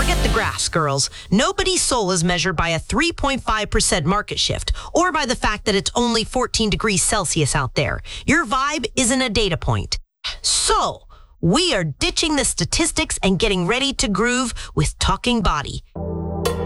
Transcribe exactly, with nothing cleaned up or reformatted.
Forget the graphs, girls. Nobody's soul is measured by a three point five percent market shift or by the fact that it's only fourteen degrees Celsius out there. Your vibe isn't a data point. So, we are ditching the statistics and getting ready to groove with Talking Body.